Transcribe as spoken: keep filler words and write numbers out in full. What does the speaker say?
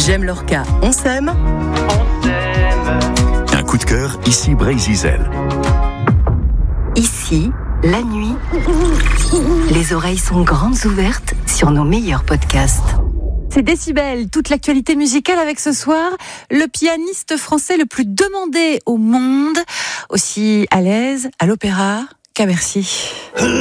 J'aime Lorca, on s'aime. On s'aime. Un coup de cœur, ici Bray-Zizel. Ici, la nuit, les oreilles sont grandes ouvertes sur nos meilleurs podcasts. C'est Décibel, toute l'actualité musicale avec ce soir le pianiste français le plus demandé au monde, aussi à l'aise à l'opéra qu'à Bercy.